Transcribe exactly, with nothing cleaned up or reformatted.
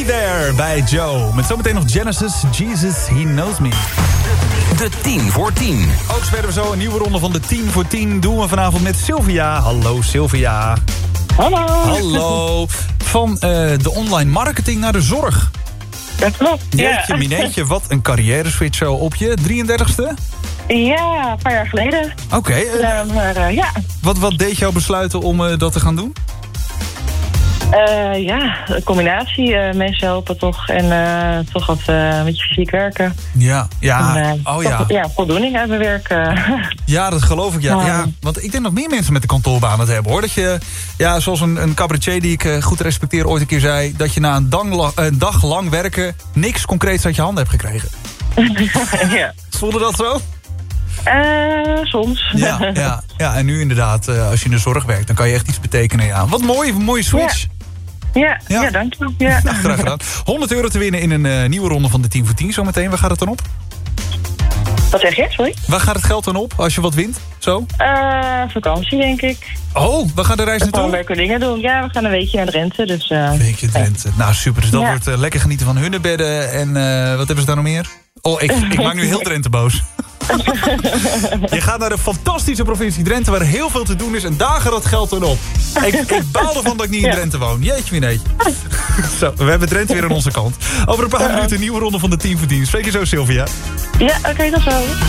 There bij Joe. Met zometeen nog Genesis, Jesus, He Knows Me. De tien voor tien. Ook spelen we zo een nieuwe ronde van de tien voor tien. Doen we vanavond met Sylvia. Hallo Sylvia. Hallo. Hallo. Van uh, de online marketing naar de zorg. Dat klopt, Jeetje, ja. mineetje, wat een carrière switch zo op je drieëndertigste? Ja, een paar jaar geleden. Oké. Okay, uh, ja, maar uh, ja. Wat, wat deed jou besluiten om uh, dat te gaan doen? Uh, ja, een combinatie. Uh, mensen helpen toch en uh, toch wat uh, met je fysiek werken. Ja, ja. En, uh, oh toch, ja. Ja, voldoening uit mijn werk. Uh. Ja, dat geloof ik, ja. Uh. ja. Want ik denk dat meer mensen met de kantoorbaan het hebben, hoor. Dat je, ja, zoals een, een cabaretier die ik uh, goed respecteer ooit een keer zei, dat je na een, dang, een dag lang werken niks concreets uit je handen hebt gekregen. Ja. Voelde dat zo? Uh, soms. Ja, ja, ja, en nu inderdaad, uh, als je in de zorg werkt, dan kan je echt iets betekenen. Ja. Wat mooi, een mooie switch. Ja. Ja, ja. ja dank je. Ja. Nou, graag gedaan. honderd euro te winnen in een uh, nieuwe ronde van de tien voor tien zometeen. Waar gaat het dan op? Wat zeg je? Sorry? Waar gaat het geld dan op als je wat wint? Zo? Uh, vakantie, denk ik. Oh, waar gaat de reis naartoe? Gewoon leuke dingen doen. Ja, we gaan een weekje naar Drenthe. Dus, uh, een weekje Drenthe. Nou, super. Dus dat ja. wordt uh, lekker genieten van hunnebedden. En uh, wat hebben ze daar nog meer? Oh, ik, ik maak nu heel Drenthe boos. Je gaat naar de fantastische provincie Drenthe, waar heel veel te doen is. En daar gaat dat geld dan op. Ik, ik baal ervan dat ik niet in Drenthe woon. Jeetje, mineetje. Zo, we hebben Drenthe weer aan onze kant. Over een paar minuten een nieuwe ronde van de tien voor tien. Spreek je zo, Sylvia? Ja, oké, okay, dat zo.